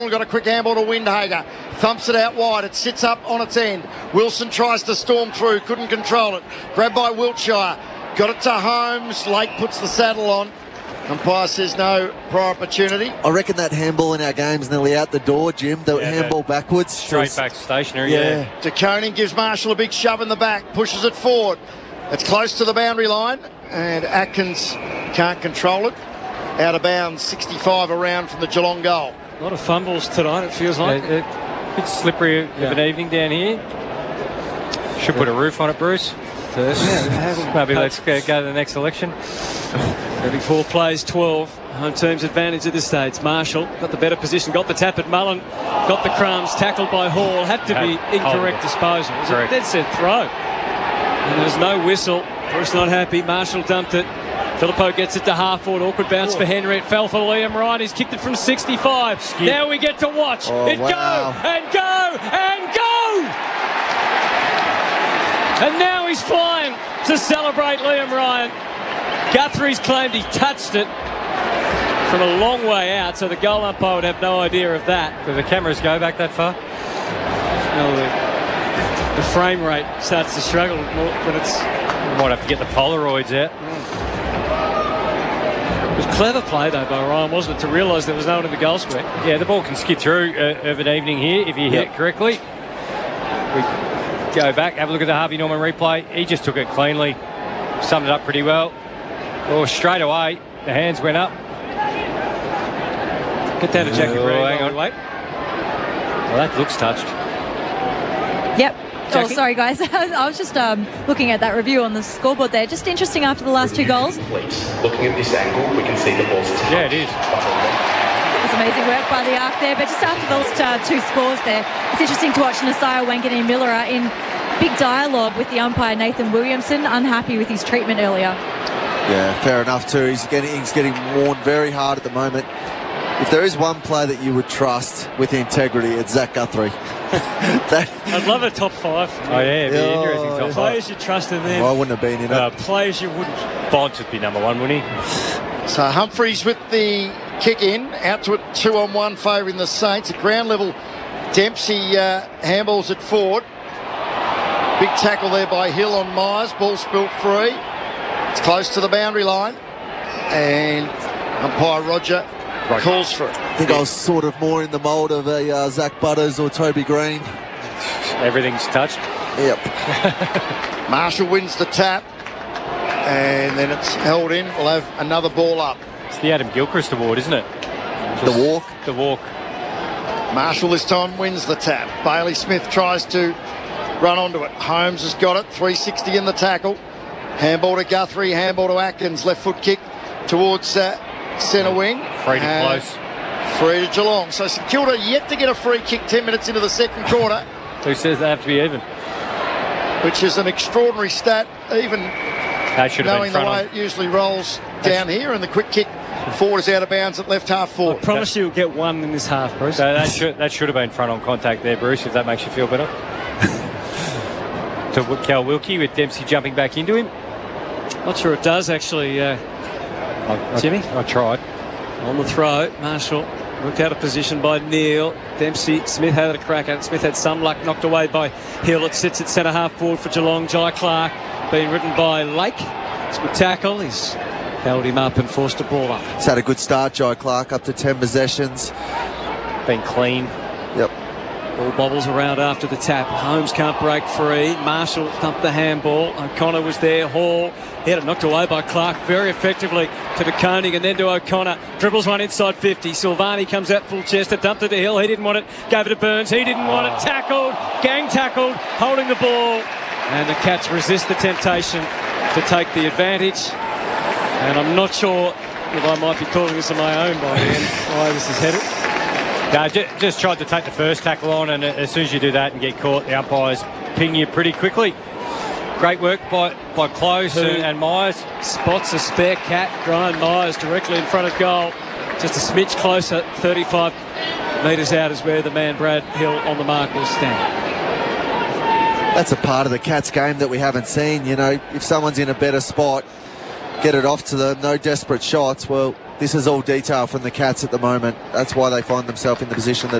Got a quick handball to Windhager. Thumps it out wide. It sits up on its end. Wilson tries to storm through. Couldn't control it. Grabbed by Wiltshire. Got it to Holmes. Lake puts the saddle on. Umpire says no prior opportunity. I reckon that handball in our game's nearly out the door, Jim. The handball backwards. Straight back stationary, yeah. De Koning gives Marshall a big shove in the back. Pushes it forward. It's close to the boundary line. And Atkins can't control it. Out of bounds, 65 around from the Geelong goal. A lot of fumbles tonight, it feels like. Bit slippery of an evening down here. Should put a roof on it, Bruce. Maybe let's go to the next selection. 34 plays, 12. Home team's advantage at this stage. Marshall got the better position, got the tap at Mullen, got the crumbs, tackled by Hall. Had to be incorrect disposal. It was a dead set throw. And there was no whistle. Bruce not happy. Marshall dumped it. Filippo gets it to half forward. Awkward bounce for Henry. It fell for Liam Ryan. He's kicked it from 65. Now we get to watch it go and go and go. And now he's flying to celebrate Liam Ryan. Guthrie's claimed he touched it from a long way out, so the goal umpire would have no idea of that. Do the cameras go back that far? No, the frame rate starts to struggle when it's... We might have to get the Polaroids out. It was clever play, though, by Ryan, wasn't it, to realise there was no one in the goal square? Yeah, the ball can skid through of an evening here if you hit it correctly. We go back, have a look at the Harvey Norman replay. He just took it cleanly, summed it up pretty well. Oh, straight away, the hands went up. Get down to Jackie Reed. Hang on. Wait. Well, that looks touched. Yep. Jackie? Oh, sorry, guys. I was just looking at that review on the scoreboard there. Just interesting after the last two goals. Looking at this angle, we can see the ball's touched. Yeah, it is. It was amazing work by the Arc there. But just after those two scores there, it's interesting to watch Nasiah Wanganeen Miller in big dialogue with the umpire Nathan Williamson, unhappy with his treatment earlier. Yeah, fair enough too. He's getting worn very hard at the moment. If there is one player that you would trust with integrity, it's Zach Guthrie. I'd love a top five. Oh, yeah, it'd be interesting top five. Players you trust in them. Well, I wouldn't have been in it. Players you wouldn't. Bonds would be number one, wouldn't he? So Humphreys with the kick in, out to it 2-on-1 favouring the Saints. At ground level, Dempsey handballs it forward. Big tackle there by Hill on Myers. Ball spilt free. It's close to the boundary line. And umpire Roger calls for it. I think I was sort of more in the mould of a Zach Butters or Toby Green. Everything's touched. Yep. Marshall wins the tap. And then it's held in. We'll have another ball up. It's the Adam Gilchrist Award, isn't it? The walk. The walk. Marshall this time wins the tap. Bailey Smith tries to run onto it. Holmes has got it. 360 in the tackle. Handball to Guthrie. Handball to Atkins. Left foot kick towards centre wing. Free to close. Free to Geelong. So St Kilda yet to get a free kick 10 minutes into the second quarter. Who says they have to be even? Which is an extraordinary stat, even knowing the way it usually rolls down here. And the quick kick forward is out of bounds at left half forward. I promise you'll get one in this half, Bruce. So that should have been front on contact there, Bruce, if that makes you feel better. To Cal Wilkie with Dempsey jumping back into him. Not sure it does, actually, Jimmy. I tried. On the throw, Marshall worked out of position by Neal. Dempsey, Smith had a crack at it. Smith had some luck, knocked away by Hill. It sits at centre half forward for Geelong. Jai Clark being ridden by Lake. It's a good tackle. He's held him up and forced a ball up. He's had a good start, Jai Clark, up to 10 possessions. Been clean. Yep. Ball bobbles around after the tap. Holmes can't break free. Marshall thumped the handball. O'Connor was there. Hall. He had it knocked away by Clark very effectively to De Koning and then to O'Connor. Dribbles one inside 50. Silvani comes out full chest. Dumped it to Hill. He didn't want it. Gave it to Burns. He didn't want it. Tackled. Gang tackled. Holding the ball. And the Cats resist the temptation to take the advantage. And I'm not sure if I might be calling this on my own by the end. Why this is headed. No, just tried to take the first tackle on, and as soon as you do that and get caught, the umpires ping you pretty quickly. Great work by Close and Myers. Spots a spare cat. Brian Myers directly in front of goal. Just a smidge closer. 35 metres out is where the man Brad Hill on the mark will stand. That's a part of the Cats game that we haven't seen. You know, if someone's in a better spot, get it off to them. No desperate shots. Well, This is all detail from the Cats at the moment. That's why they find themselves in the position that